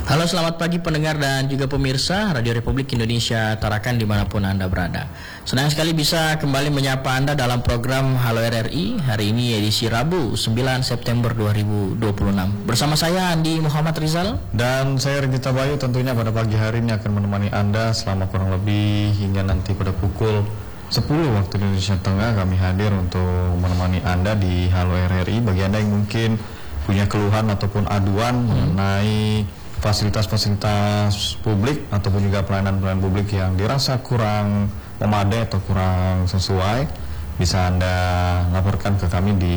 Halo, selamat pagi pendengar dan juga pemirsa Radio Republik Indonesia Tarakan dimanapun Anda berada. Senang sekali bisa kembali menyapa Anda dalam program Halo RRI. Hari ini edisi Rabu 9 September 2026. Bersama saya Andi Muhammad Rizal. Dan saya Regita Bayu, tentunya pada pagi hari ini akan menemani Anda selama kurang lebih hingga nanti pada pukul 10 waktu Indonesia Tengah. Kami hadir untuk menemani Anda di Halo RRI. Bagi Anda yang mungkin punya keluhan ataupun aduan mengenai fasilitas-fasilitas publik ataupun juga pelayanan-pelayanan publik yang dirasa kurang memadai atau kurang sesuai, bisa Anda laporkan ke kami di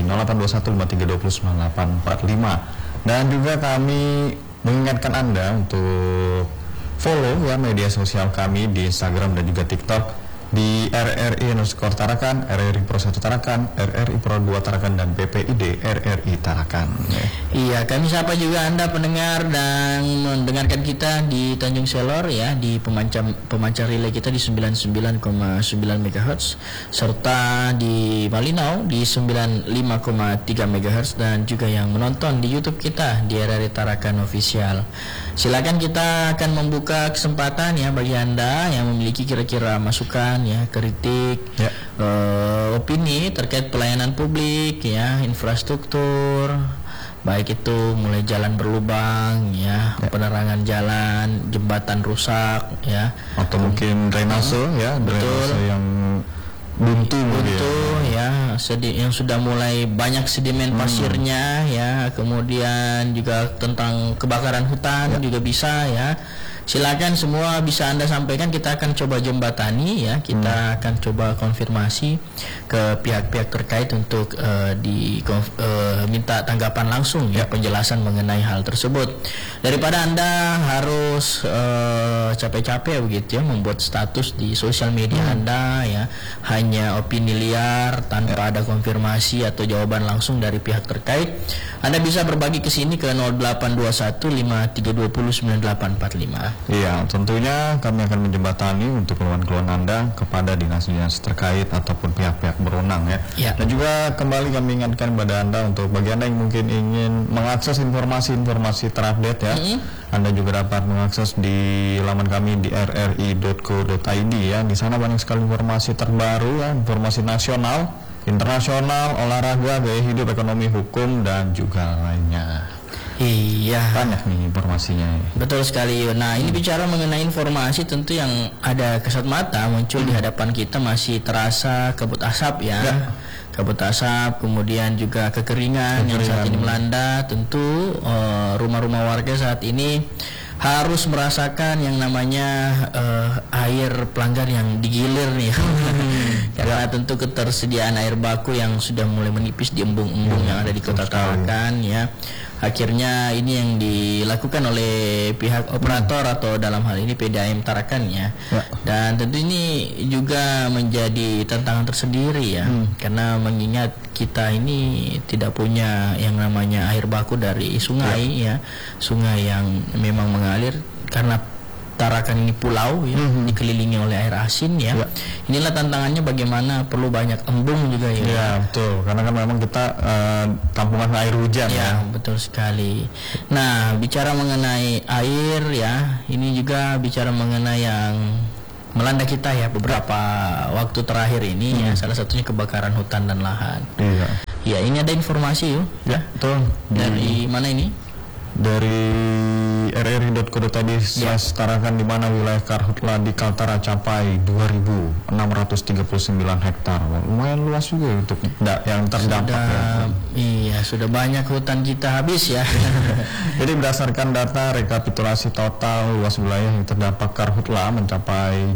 082153209845. Dan juga kami mengingatkan Anda untuk follow ya media sosial kami di Instagram dan juga TikTok di RRI_Tarakan, RRI Pro 1 Tarakan, RRI Pro 2 Tarakan, dan PPID RRI Tarakan. Iya, kami sapa juga Anda pendengar dan mendengarkan kita di Tanjung Selor ya, di pemancar relay kita di 99,9 MHz, serta di Malinau di 95,3 MHz, dan juga yang menonton di YouTube kita di RRI Tarakan Official. Silakan, kita akan membuka kesempatan ya bagi Anda yang memiliki kira-kira masukan ya, kritik, opini terkait pelayanan publik ya, infrastruktur, baik itu mulai jalan berlubang ya, penerangan jalan, jembatan rusak ya, atau mungkin drainase ya, drainase yang buntu ya, yang sudah mulai banyak sedimen pasirnya ya, kemudian juga tentang kebakaran hutan juga bisa ya. Silakan, semua bisa Anda sampaikan, kita akan coba jembatani ya, kita akan coba konfirmasi ke pihak-pihak terkait untuk minta tanggapan langsung ya, penjelasan mengenai hal tersebut. Daripada Anda harus capek-capek begitu ya membuat status di sosial media Anda ya, hanya opini liar tanpa ada konfirmasi atau jawaban langsung dari pihak terkait, Anda bisa berbagi ke sini ke 082153209845. Iya, tentunya kami akan menjembatani untuk keluhan-keluhan Anda kepada dinas-dinas terkait ataupun pihak-pihak berwenang ya. Dan juga kembali kami ingatkan kepada Anda untuk bagi Anda yang mungkin ingin mengakses informasi-informasi terupdate ya, Anda juga dapat mengakses di laman kami di rri.co.id ya. Di sana banyak sekali informasi terbaru ya, informasi nasional, internasional, olahraga, gaya hidup, ekonomi, hukum, dan juga lainnya. Iya, banyak nih informasinya. Betul sekali. Nah, ini bicara mengenai informasi, tentu yang ada kasat mata muncul di hadapan kita masih terasa kabut asap ya. Kabut asap, kemudian juga kekeringan yang saat ini melanda. Tentu rumah-rumah warga saat ini harus merasakan yang namanya air pelanggan yang digilir nih. Karena tentu ketersediaan air baku yang sudah mulai menipis di embung-embung yang ada di Kota Tarakan ya. Akhirnya ini yang dilakukan oleh pihak operator atau dalam hal ini PDAM Tarakan ya. Dan tentu ini juga menjadi tantangan tersendiri ya, karena mengingat kita ini tidak punya yang namanya air baku dari sungai ya, sungai yang memang mengalir karena Tarakan ini pulau ya, dikelilingi oleh air asin ya. Inilah tantangannya, bagaimana perlu banyak embung juga ya. Ya betul, karena kan memang kita tampungan air hujan ya. Betul sekali. Nah, bicara mengenai air ya, ini juga bicara mengenai yang melanda kita ya beberapa waktu terakhir ini ya, salah satunya kebakaran hutan dan lahan. Ya, ini ada informasi yuk. Ya, betul. Dari mana ini? Dari rri.co.id Tarakan, di mana wilayah karhutla di Kaltara capai 2.639 hektar. Lumayan luas juga untuk yang terdampak ya. Iya, sudah banyak hutan kita habis ya. Jadi berdasarkan data rekapitulasi total luas wilayah yang terdampak karhutla mencapai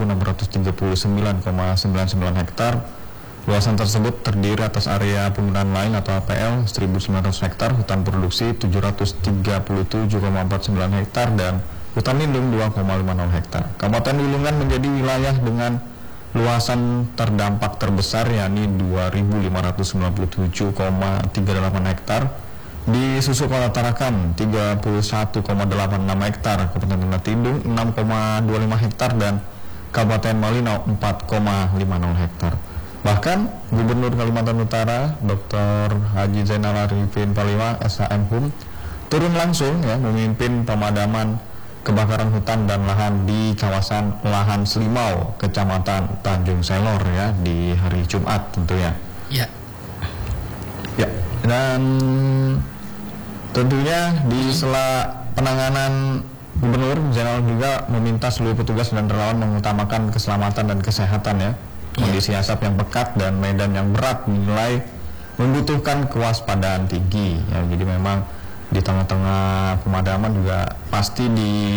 2.639,99 hektar. Luasan tersebut terdiri atas area penggunaan lain atau APL 1.900 hektar, hutan produksi 737,49 hektar, dan hutan lindung 2,50 hektar. Kabupaten Bulungan menjadi wilayah dengan luasan terdampak terbesar, yakni 2.597,38 hektar. Disusul Kota Tarakan 31,86 hektar, Kabupaten Tanjung Tindung 6,25 hektar, dan Kabupaten Malinau 4,50 hektar. Bahkan Gubernur Kalimantan Utara Dr. Haji Zainal Arifin Palima SHM HUM turun langsung ya memimpin pemadaman kebakaran hutan dan lahan di kawasan Lahan Selimau, Kecamatan Tanjung Selor ya di hari Jumat tentunya. Ya. Ya, dan tentunya di sela penanganan Gubernur Jenderal juga meminta seluruh petugas dan relawan mengutamakan keselamatan dan kesehatan ya. Kondisi asap yang pekat dan medan yang berat dinilai membutuhkan kewaspadaan tinggi ya. Jadi memang di tengah-tengah pemadaman juga pasti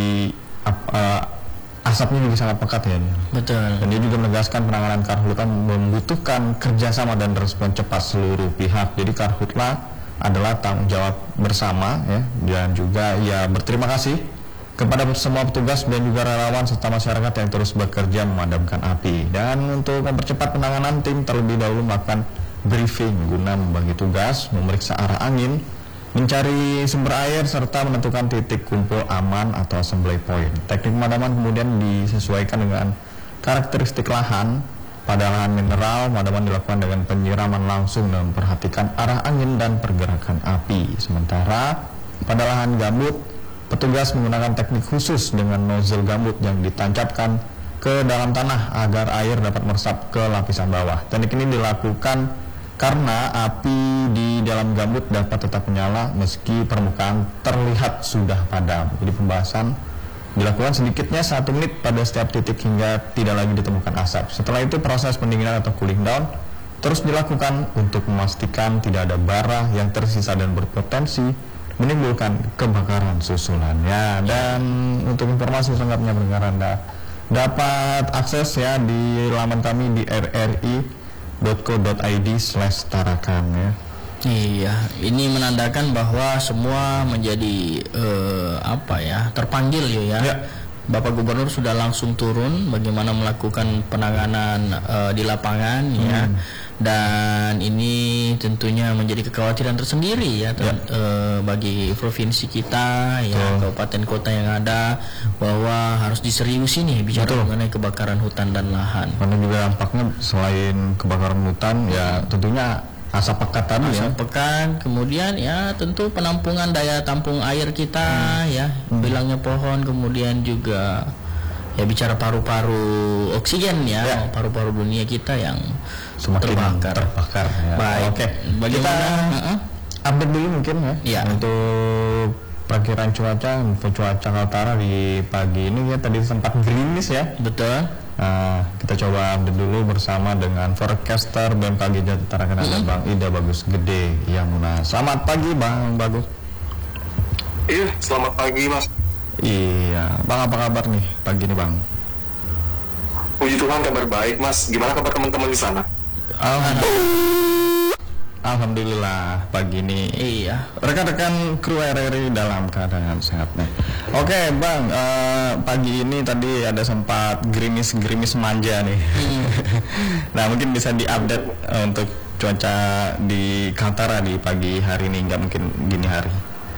asapnya juga sangat pekat ya. Betul. Dan dia juga menegaskan penanganan karhutla membutuhkan kerjasama dan respon cepat seluruh pihak. Jadi karhutla adalah tanggung jawab bersama ya, dan juga ya berterima kasih kepada semua petugas dan juga relawan serta masyarakat yang terus bekerja memadamkan api. Dan untuk mempercepat penanganan, tim terlebih dahulu melakukan briefing guna membagi tugas, memeriksa arah angin, mencari sumber air serta menentukan titik kumpul aman atau assembly point. Teknik pemadaman kemudian disesuaikan dengan karakteristik lahan. Pada lahan mineral, pemadaman dilakukan dengan penyiraman langsung dan memperhatikan arah angin dan pergerakan api. Sementara pada lahan gambut, petugas menggunakan teknik khusus dengan nozzle gambut yang ditancapkan ke dalam tanah agar air dapat meresap ke lapisan bawah. Teknik ini dilakukan karena api di dalam gambut dapat tetap menyala meski permukaan terlihat sudah padam. Jadi pembahasan dilakukan sedikitnya 1 menit pada setiap titik hingga tidak lagi ditemukan asap. Setelah itu proses pendinginan atau cooling down terus dilakukan untuk memastikan tidak ada bara yang tersisa dan berpotensi menimbulkan kebakaran susulannya. Dan untuk informasi selengkapnya pendengar Anda dapat akses ya di laman kami di rri.co.id/tarakan ya. Iya, ini menandakan bahwa semua menjadi terpanggil ya. Bapak Gubernur sudah langsung turun bagaimana melakukan penanganan di lapangan ya. Dan ini tentunya menjadi kekhawatiran tersendiri ya, bagi provinsi kita ya, kabupaten kota yang ada, bahwa harus diseriusi nih bicara mengenai kebakaran hutan dan lahan. Karena juga dampaknya selain kebakaran hutan ya tentunya asap pekat tadi ya. Asap pekat, kemudian ya tentu penampungan daya tampung air kita ya, bilangnya pohon, kemudian juga ya bicara paru-paru oksigen ya, paru-paru dunia kita yang semakin terbakar ya. Baik. Oke, kita update dulu mungkin ya. Untuk perkiraan cuaca Kaltara di pagi ini ya, tadi sempat gerimis ya. Betul. Nah, kita coba update dulu bersama dengan forecaster BMKG Jakarta ada Bang Ida Bagus Gede Yamuna. Selamat pagi Bang Bagus. Iya, selamat pagi Mas. Iya, Bang apa kabar nih pagi ini Bang? Puji Tuhan kabar baik Mas. Gimana kabar teman-teman di sana? Alhamdulillah pagi ini. Iya. Rekan-rekan kru RRI dalam keadaan sehat nih. Oke Bang, pagi ini tadi ada sempat gerimis manja nih. Nah mungkin bisa diupdate untuk cuaca di Kaltara di pagi hari ini, nggak mungkin dini hari.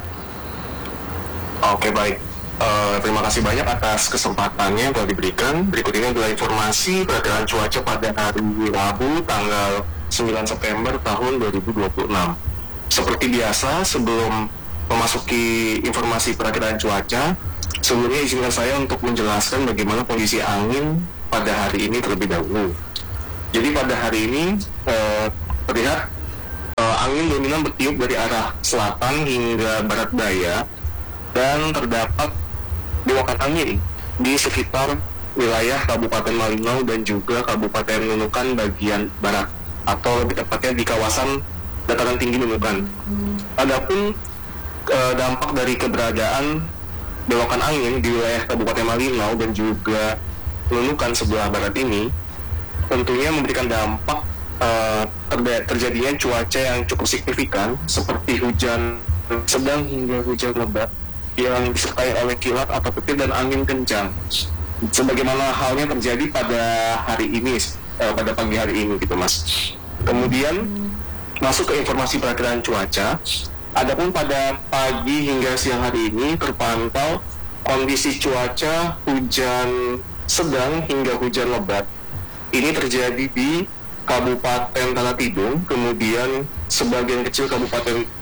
Oke baik. Terima kasih banyak atas kesempatannya yang telah diberikan. Berikut ini adalah informasi perakiraan cuaca pada hari Rabu tanggal 9 September tahun 2026. Seperti biasa, sebelum memasuki informasi perakiraan cuaca, sebelumnya izinkan saya untuk menjelaskan bagaimana kondisi angin pada hari ini terlebih dahulu. Jadi pada hari ini terlihat angin dominan bertiup dari arah selatan hingga barat daya, dan terdapat belokan angin di sekitar wilayah Kabupaten Malinau dan juga Kabupaten Nunukan bagian barat, atau lebih tepatnya di kawasan dataran tinggi Nunukan. Adapun dampak dari keberadaan belokan angin di wilayah Kabupaten Malinau dan juga Nunukan sebelah barat ini tentunya memberikan dampak terjadinya cuaca yang cukup signifikan, seperti hujan sedang hingga hujan lebat yang disertai oleh kilat atau petir dan angin kencang, sebagaimana halnya terjadi pada hari ini, pada pagi hari ini gitu Mas. Kemudian masuk ke informasi perakiraan cuaca. Adapun pada pagi hingga siang hari ini terpantau kondisi cuaca hujan sedang hingga hujan lebat. Ini terjadi di Kabupaten Tanah Tidung, kemudian sebagian kecil Kabupaten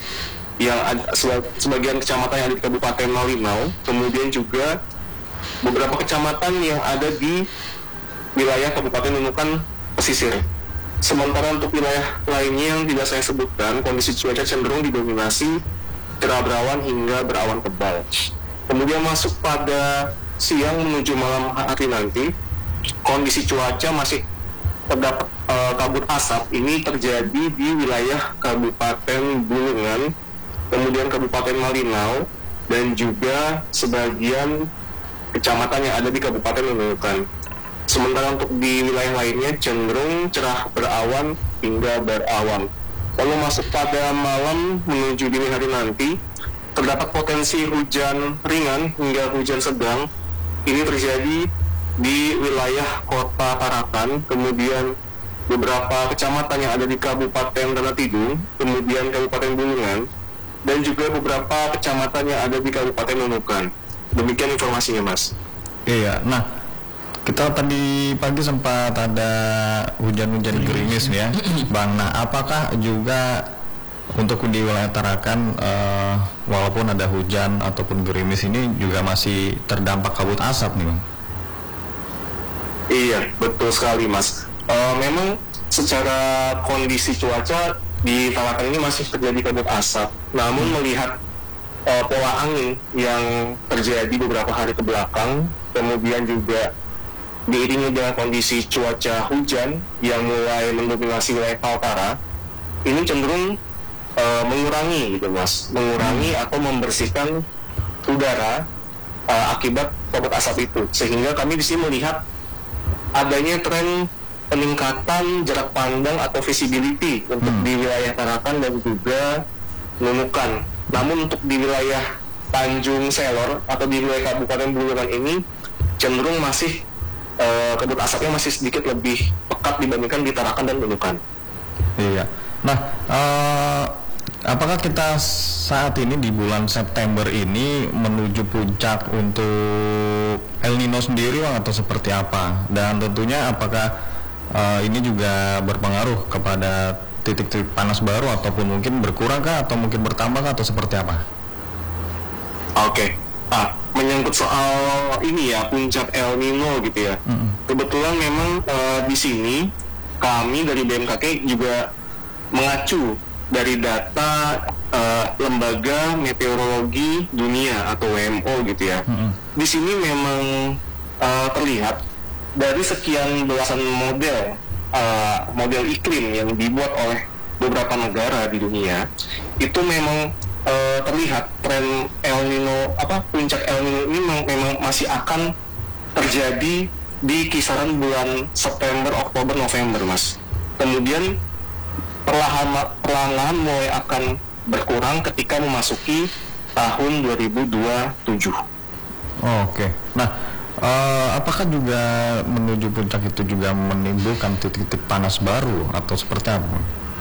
yang ada sebagian kecamatan yang ada di Kabupaten Malinau, kemudian juga beberapa kecamatan yang ada di wilayah Kabupaten Nunukan pesisir. Sementara untuk wilayah lainnya yang tidak saya sebutkan, kondisi cuaca cenderung didominasi cerah berawan hingga berawan tebal. Kemudian masuk pada siang menuju malam hari nanti, kondisi cuaca masih terdapat kabut asap. Ini terjadi di wilayah Kabupaten Bulungan, kemudian Kabupaten Malinau, dan juga sebagian kecamatan yang ada di Kabupaten Nunukan. Sementara untuk di wilayah lainnya cenderung cerah berawan hingga berawan. Lalu masuk pada malam menuju dini hari nanti, terdapat potensi hujan ringan hingga hujan sedang. Ini terjadi di wilayah Kota Tarakan, kemudian beberapa kecamatan yang ada di Kabupaten Tanah Tidung, kemudian Kabupaten Bulungan, dan juga beberapa kecamatan yang ada di Kabupaten Nunukan. Demikian informasinya, Mas. Iya, nah kita tadi pagi sempat ada hujan-hujan gerimis ya, Bang. Nah, apakah juga untuk di wilayah Tarakan, walaupun ada hujan ataupun gerimis ini juga masih terdampak kabut asap nih, Bang? Iya, betul sekali, Mas. Memang secara kondisi cuaca di Tarakan ini masih terjadi kabut asap. Namun melihat pola angin yang terjadi beberapa hari ke belakang, kemudian juga diiringi dengan kondisi cuaca hujan yang mulai mendominasi wilayah Kaltara, ini cenderung mengurangi gitu, Mas, mengurangi atau membersihkan udara akibat kabut asap itu, sehingga kami di sini melihat adanya tren peningkatan jarak pandang atau visibility untuk di wilayah Tarakan dan juga Nunukan. Namun untuk di wilayah Tanjung Selor atau di wilayah Kabupaten Bulungan ini cenderung masih kabut asapnya masih sedikit lebih pekat dibandingkan di Tarakan dan Nunukan. Iya. Nah, apakah kita saat ini di bulan September ini menuju puncak untuk El Nino sendiri, Bang, atau seperti apa? Dan tentunya apakah ini juga berpengaruh kepada titik-titik panas baru ataupun mungkin berkurang kah atau mungkin bertambah kah atau seperti apa? Oke. Menyangkut soal ini ya, puncak El Nino gitu ya. Kebetulan memang di sini kami dari BMKG juga mengacu dari data Lembaga Meteorologi Dunia atau WMO gitu ya. Di sini memang terlihat dari sekian belasan model iklim yang dibuat oleh beberapa negara di dunia, itu memang terlihat tren El Nino, puncak El Nino ini memang masih akan terjadi di kisaran bulan September, Oktober, November, Mas. Kemudian perlahan-lahan mulai akan berkurang ketika memasuki tahun 2027. Oke. Nah, apakah juga menuju puncak itu juga menimbulkan titik-titik panas baru atau seperti apa?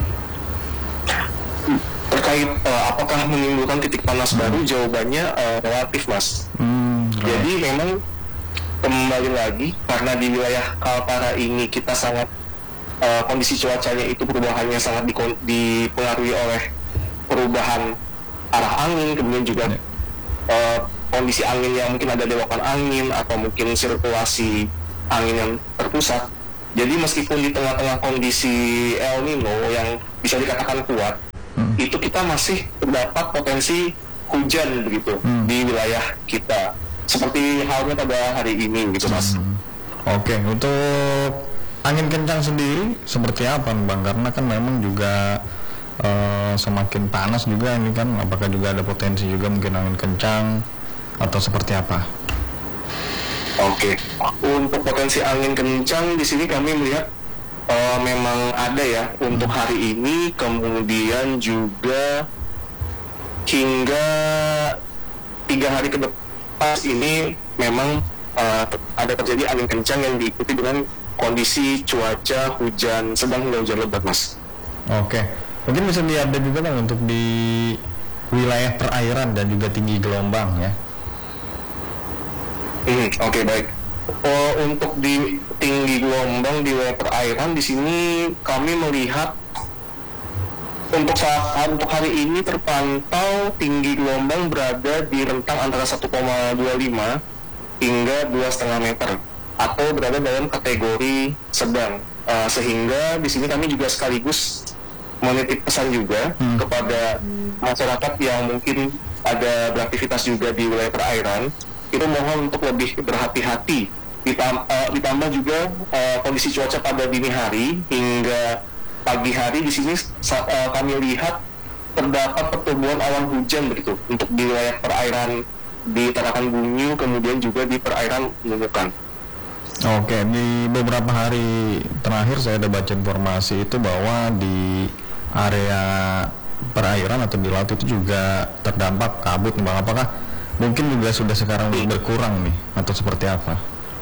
Terkait apakah menimbulkan titik panas baru, jawabannya relatif, Mas. Jadi memang kembali lagi karena di wilayah Kaltara ini kita sangat kondisi cuacanya itu perubahannya sangat dipengaruhi oleh perubahan arah angin, kemudian juga kondisi angin yang mungkin ada belokan angin atau mungkin sirkulasi angin yang terpusat. Jadi meskipun di tengah-tengah kondisi El Nino yang bisa dikatakan kuat, itu kita masih terdapat potensi hujan begitu di wilayah kita, seperti halnya pada hari ini gitu, Mas. Oke, untuk angin kencang sendiri seperti apa, Bang? Karena kan memang juga semakin panas juga ini kan, apakah juga ada potensi juga mungkin angin kencang atau seperti apa? Oke, untuk potensi angin kencang di sini kami melihat memang ada ya untuk hari ini, kemudian juga hingga 3 hari ke depan ini memang ada terjadi angin kencang yang diikuti dengan kondisi cuaca hujan sedang hingga hujan lebat, Mas. Oke, mungkin bisa diupdate juga, Bang, untuk di wilayah perairan dan juga tinggi gelombang ya. Oke, baik. Untuk di tinggi gelombang di wilayah perairan di sini kami melihat Untuk hari ini terpantau tinggi gelombang berada di rentang antara 1,25 hingga 2,5 meter atau berada dalam kategori sedang. Sehingga di sini kami juga sekaligus menitip pesan juga kepada masyarakat yang mungkin ada beraktivitas juga di wilayah perairan, itu mohon untuk lebih berhati-hati. Ditambah juga kondisi cuaca pada dini hari hingga pagi hari di sini kami lihat terdapat pertumbuhan awan hujan begitu untuk di wilayah perairan di Tarakan Bunyu, kemudian juga di perairan Nunukan. Oke, di beberapa hari terakhir saya ada baca informasi itu bahwa di area perairan atau di laut itu juga terdampak kabut, Bang. Apakah mungkin juga sudah sekarang berkurang nih atau seperti apa?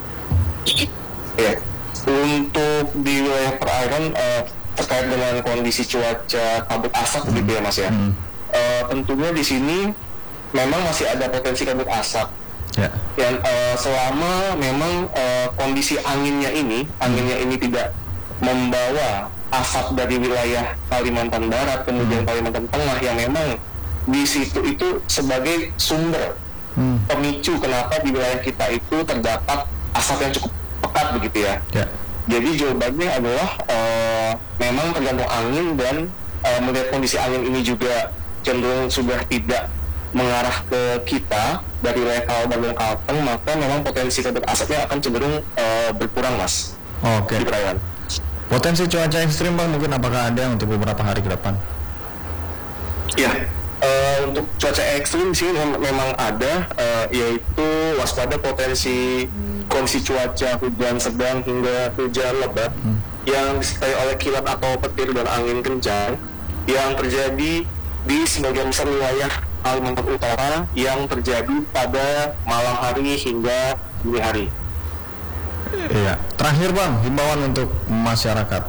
Ya, untuk di wilayah perairan terkait dengan kondisi cuaca kabut asap gitu ya Mas ya. Tentunya di sini memang masih ada potensi kabut asap. Ya. Dan selama memang kondisi anginnya ini tidak membawa asap dari wilayah Kalimantan Barat kemudian Kalimantan Tengah yang memang di situ itu sebagai sumber pemicu kenapa di wilayah kita itu terdapat asap yang cukup pekat begitu ya. Jadi jawabannya adalah memang tergantung angin dan melihat kondisi angin ini juga cenderung sudah tidak mengarah ke kita dari wilayah Kalbar dan Kalteng, maka memang potensi kabut asapnya akan cenderung berkurang, Mas. Oke. Di perairan. Potensi cuaca ekstrim, Bang, mungkin apakah ada untuk beberapa hari ke depan? Ya, untuk cuaca ekstrim sih memang ada, yaitu waspada potensi kondisi cuaca hujan sedang hingga hujan lebat yang disertai oleh kilat atau petir dan angin kencang yang terjadi di sebagian besar wilayah Kalimantan Utara yang terjadi pada malam hari hingga dini hari. Iya. Terakhir Bang, himbauan untuk masyarakat.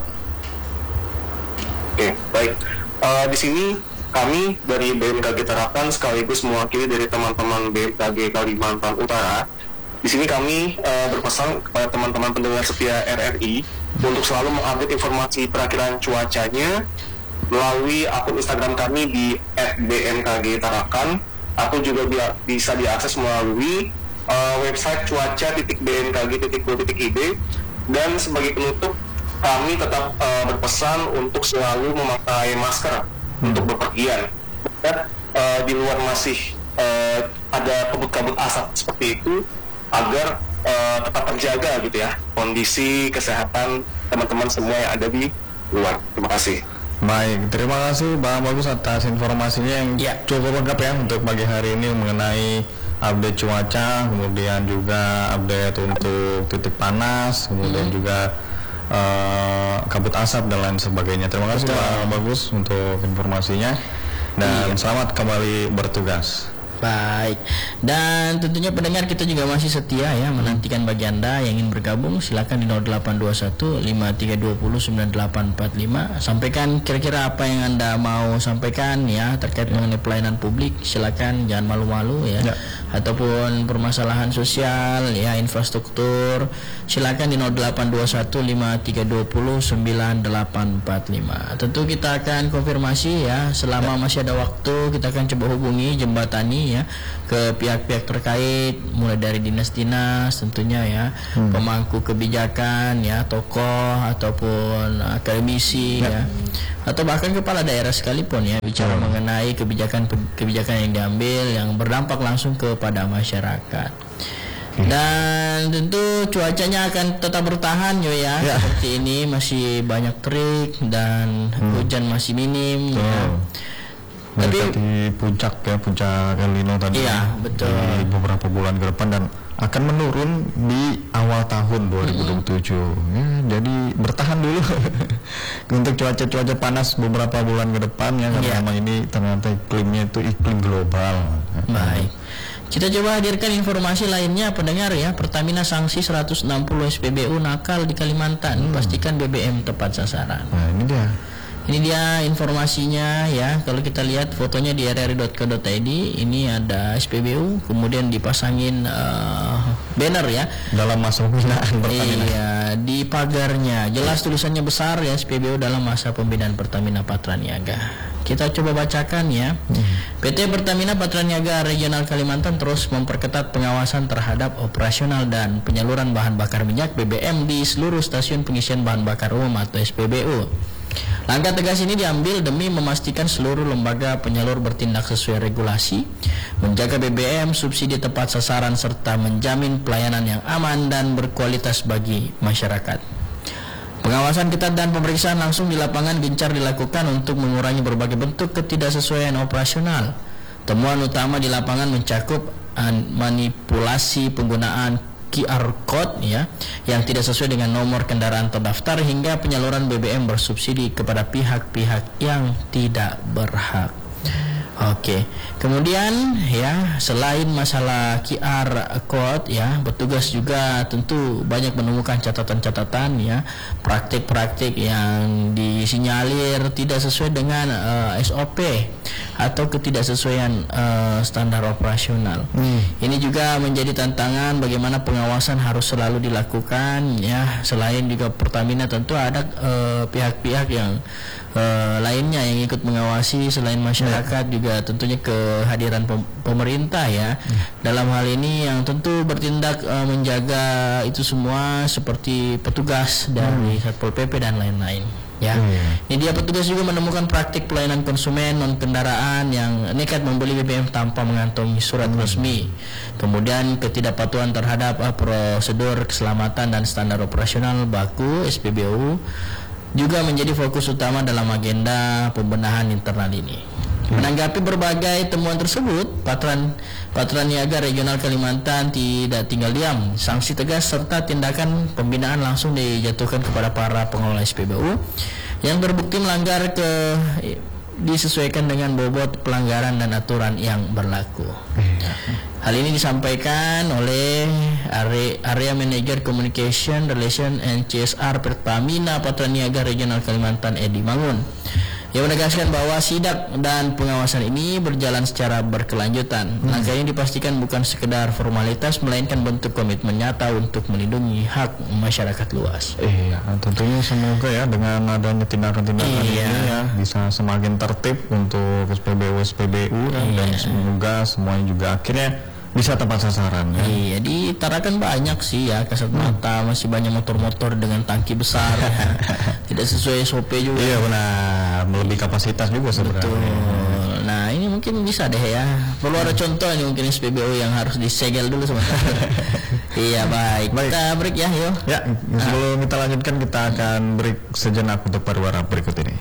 Oke, baik. Di sini kami dari BMKG Tarakan sekaligus mewakili dari teman-teman BMKG Kalimantan Utara. Di sini kami berpesan kepada teman-teman pendengar setia RRI untuk selalu mengupdate informasi perakiraan cuacanya melalui akun Instagram kami di @bmkg Tarakan atau juga bisa diakses melalui website cuaca.bmkg.go.id. Dan sebagai penutup, kami tetap berpesan untuk selalu memakai masker untuk bepergian. Dan di luar masih ada kabut-kabut asap seperti itu, agar tetap terjaga gitu ya kondisi kesehatan teman-teman semua yang ada di luar. Terima kasih. Baik, terima kasih Bang Bagus atas informasinya yang cukup lengkap ya untuk pagi hari ini mengenai update cuaca, kemudian juga update untuk titik panas, kemudian juga kabut asap dan lain sebagainya. Terima kasih Bang Bagus untuk informasinya dan selamat kembali bertugas. Baik, dan tentunya pendengar kita juga masih setia ya menantikan bagi Anda yang ingin bergabung, silakan di 0821 5320 9845. Sampaikan kira-kira apa yang Anda mau sampaikan ya terkait mengenai pelayanan publik, silakan, jangan malu-malu ya. Ataupun permasalahan sosial ya, infrastruktur, silakan di 0821 5320 9845. Tentu kita akan konfirmasi ya, selama masih ada waktu kita akan coba hubungi, jembatani ya ke pihak-pihak terkait, mulai dari dinas-dinas tentunya ya, pemangku kebijakan ya, tokoh ataupun akademisi ya, atau bahkan kepala daerah sekalipun ya, bicara mengenai kebijakan yang diambil yang berdampak langsung kepada masyarakat. Dan tentu cuacanya akan tetap bertahan ya, seperti ini masih banyak terik dan hujan masih minim ya. Tapi di puncak El Nino tadi betul. Di beberapa bulan ke depan dan akan menurun di awal tahun 2027 ya, jadi bertahan dulu untuk cuaca panas beberapa bulan ke depan ya, karena memang ini ternyata iklimnya itu iklim global. Baik, kita coba hadirkan informasi lainnya pendengar ya. Pertamina sanksi 160 SPBU nakal di Kalimantan, pastikan BBM tepat sasaran. Nah ini dia informasinya ya. Kalau kita lihat fotonya di rri.co.id, ini ada SPBU kemudian dipasangin banner ya dalam masa pembinaan Pertamina. Iya, di pagarnya jelas tulisannya besar ya, SPBU dalam masa pembinaan Pertamina Patraniaga. Kita coba bacakan ya. PT Pertamina Patraniaga Regional Kalimantan terus memperketat pengawasan terhadap operasional dan penyaluran bahan bakar minyak BBM di seluruh stasiun pengisian bahan bakar umum atau SPBU. Langkah tegas ini diambil demi memastikan seluruh lembaga penyalur bertindak sesuai regulasi, menjaga BBM subsidi tepat sasaran serta menjamin pelayanan yang aman dan berkualitas bagi masyarakat. Pengawasan ketat dan pemeriksaan langsung di lapangan gencar dilakukan untuk mengurangi berbagai bentuk ketidaksesuaian operasional. Temuan utama di lapangan mencakup manipulasi penggunaan QR code ya yang tidak sesuai dengan nomor kendaraan terdaftar hingga penyaluran BBM bersubsidi kepada pihak-pihak yang tidak berhak. Oke. Kemudian ya, selain masalah QR code ya, petugas juga tentu banyak menemukan catatan-catatan ya, praktik-praktik yang disinyalir tidak sesuai dengan SOP atau ketidaksesuaian standar operasional. Ini juga menjadi tantangan bagaimana pengawasan harus selalu dilakukan ya. Selain juga Pertamina tentu ada pihak-pihak yang lainnya yang ikut mengawasi selain masyarakat juga tentunya kehadiran pemerintah ya. Dalam hal ini yang tentu bertindak menjaga itu semua seperti petugas dari Satpol PP dan lain-lain ya. Ini dia petugas juga menemukan praktik pelayanan konsumen non kendaraan yang nekat membeli BBM tanpa mengantongi surat resmi. Kemudian ketidakpatuhan terhadap prosedur keselamatan dan standar operasional baku SPBU juga menjadi fokus utama dalam agenda pembenahan internal ini. Menanggapi berbagai temuan tersebut, Patraniaga Regional Kalimantan tidak tinggal diam. Sanksi tegas serta tindakan pembinaan langsung dijatuhkan kepada para pengelola SPBU yang terbukti melanggar disesuaikan dengan bobot pelanggaran dan aturan yang berlaku. Hal ini disampaikan oleh Area Manager Communication Relation and CSR Pertamina Patraniaga Regional Kalimantan Edi Mangun. Ia menegaskan bahwa sidak dan pengawasan ini berjalan secara berkelanjutan. Langkah ini dipastikan bukan sekedar formalitas, melainkan bentuk komitmen nyata untuk melindungi hak masyarakat luas. Iya, tentunya semoga ya dengan adanya tindakan-tindakan ini ya bisa semakin tertib untuk SPBU dan semoga semuanya juga akhirnya bisa tepat sasaran ya. Iya, di Tarakan banyak sih ya kasat mata, masih banyak motor-motor dengan tangki besar tidak sesuai SOP juga. Iya benar, melebihi kapasitas juga sebenarnya. Betul. Nah ini mungkin bisa deh ya, perlu ada contoh nih mungkin SPBU yang harus disegel dulu sebentar. Iya baik, kita break ya yuk. Ya, sebelum kita lanjutkan kita akan break sejenak untuk pariwara berikut ini.